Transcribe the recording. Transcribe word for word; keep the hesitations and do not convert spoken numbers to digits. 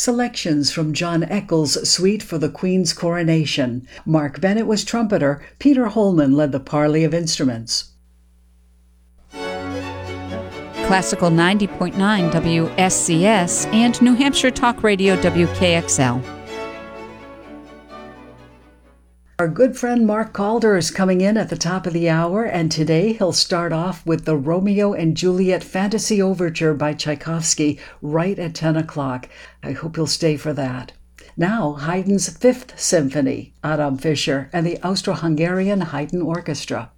selections from John Eccles' Suite for the Queen's Coronation. Mark Bennett was trumpeter, Peter Holman led the parley of instruments. Classical ninety point nine W S C S and New Hampshire Talk Radio W K X L. Our good friend Mark Calder is coming in at the top of the hour, and today he'll start off with the Romeo and Juliet Fantasy Overture by Tchaikovsky right at ten o'clock. I hope you'll stay for that. Now, Haydn's Fifth Symphony, Adam Fischer and the Austro-Hungarian Haydn Orchestra.